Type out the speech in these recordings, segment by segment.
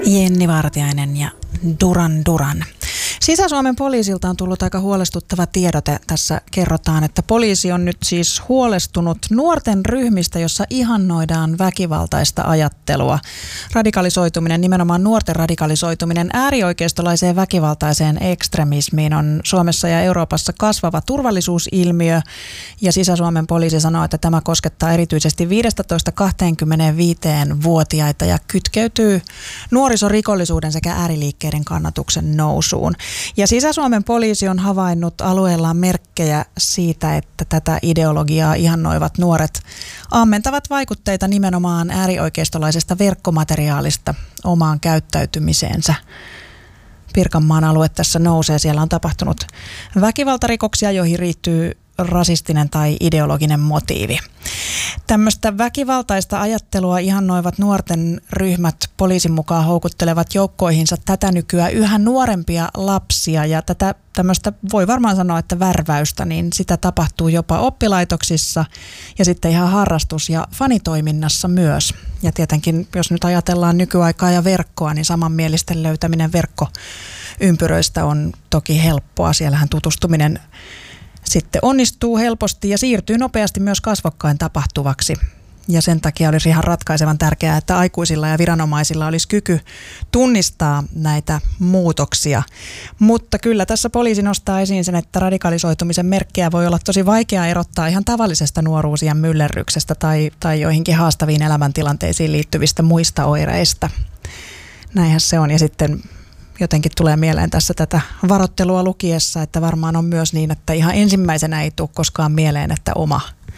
Jenni Vartiainen ja Duran Duran. Sisä-Suomen poliisilta on tullut aika huolestuttava tiedote. Tässä kerrotaan, että poliisi on nyt siis huolestunut nuorten ryhmistä, jossa ihannoidaan väkivaltaista ajattelua. Radikalisoituminen, nimenomaan nuorten radikalisoituminen äärioikeistolaiseen väkivaltaiseen ekstremismiin on Suomessa ja Euroopassa kasvava turvallisuusilmiö. Ja Sisä-Suomen poliisi sanoo, että tämä koskettaa erityisesti 15-25-vuotiaita ja kytkeytyy nuorisorikollisuuden sekä ääriliikkeiden kannatuksen nousuun. Ja Sisä-Suomen poliisi on havainnut alueellaan merkkejä siitä, että tätä ideologiaa ihannoivat nuoret ammentavat vaikutteita nimenomaan äärioikeistolaisesta verkkomateriaalista omaan käyttäytymiseensä. Pirkanmaan alue tässä nousee. Siellä on tapahtunut väkivaltarikoksia, joihin riittyy rasistinen tai ideologinen motiivi. Tämmöistä väkivaltaista ajattelua ihannoivat nuorten ryhmät poliisin mukaan houkuttelevat joukkoihinsa tätä nykyään yhä nuorempia lapsia, ja tätä tämmöistä voi varmaan sanoa, että värväystä, niin sitä tapahtuu jopa oppilaitoksissa ja sitten ihan harrastus- ja fanitoiminnassa myös. Ja tietenkin, jos nyt ajatellaan nykyaikaa ja verkkoa, niin samanmielisten löytäminen verkkoympyröistä on toki helppoa. Siellähän tutustuminen sitten onnistuu helposti ja siirtyy nopeasti myös kasvokkain tapahtuvaksi. Ja sen takia olisi ihan ratkaisevan tärkeää, että aikuisilla ja viranomaisilla olisi kyky tunnistaa näitä muutoksia. Mutta kyllä tässä poliisi nostaa esiin sen, että radikalisoitumisen merkkejä voi olla tosi vaikea erottaa ihan tavallisesta nuoruusien myllerryksestä tai joihinkin haastaviin elämäntilanteisiin liittyvistä muista oireista. Näinhän se on. Ja sitten jotenkin tulee mieleen tässä tätä varoittelua lukiessa, että varmaan on myös niin, että ihan ensimmäisenä ei tule koskaan mieleen, että oma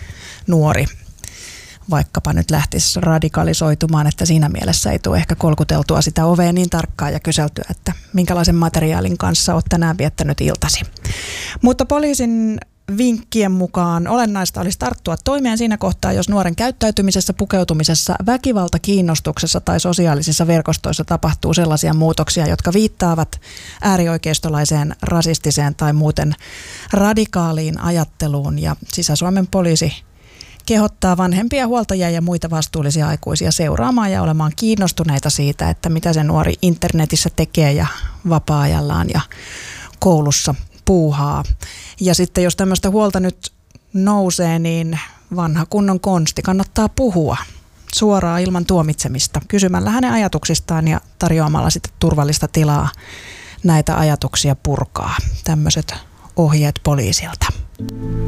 nuori vaikkapa nyt lähtisi radikalisoitumaan, että siinä mielessä ei tule ehkä kolkuteltua sitä ovea niin tarkkaan ja kyseltyä, että minkälaisen materiaalin kanssa olet tänään viettänyt iltasi. Mutta poliisin vinkkien mukaan olennaista olisi tarttua toimeen siinä kohtaa, jos nuoren käyttäytymisessä, pukeutumisessa, väkivaltakiinnostuksessa tai sosiaalisissa verkostoissa tapahtuu sellaisia muutoksia, jotka viittaavat äärioikeistolaiseen, rasistiseen tai muuten radikaaliin ajatteluun. Ja Sisä-Suomen poliisi kehottaa vanhempia, huoltajia ja muita vastuullisia aikuisia seuraamaan ja olemaan kiinnostuneita siitä, että mitä se nuori internetissä tekee ja vapaa-ajallaan ja koulussa puuhaa. Ja sitten jos tämmöistä huolta nyt nousee, niin vanha kunnon konsti kannattaa puhua suoraan ilman tuomitsemista, kysymällä hänen ajatuksistaan ja tarjoamalla sitten turvallista tilaa näitä ajatuksia purkaa. Tämmöiset ohjeet poliisilta.